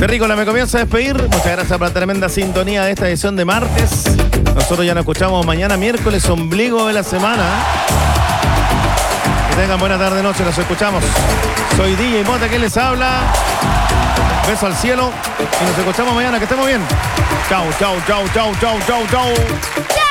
Terrícola me comienza a despedir. Muchas gracias por la tremenda sintonía de esta edición de martes. Nosotros ya nos escuchamos mañana miércoles, ombligo de la semana. Que tengan buena tarde, noche, nos escuchamos. Soy DJ Mota, que les habla. Beso al cielo y nos escuchamos mañana. Que estemos bien. Chau, chau, chau, chau, chau, chau, chau.